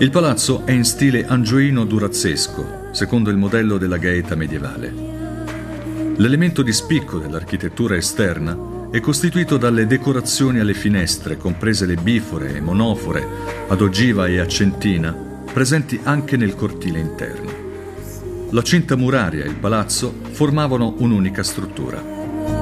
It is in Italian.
Il palazzo è in stile angioino-durazzesco, secondo il modello della Gaeta medievale. L'elemento di spicco dell'architettura esterna è costituito dalle decorazioni alle finestre, comprese le bifore e monofore ad ogiva e a centina, presenti anche nel cortile interno. La cinta muraria e il palazzo formavano un'unica struttura.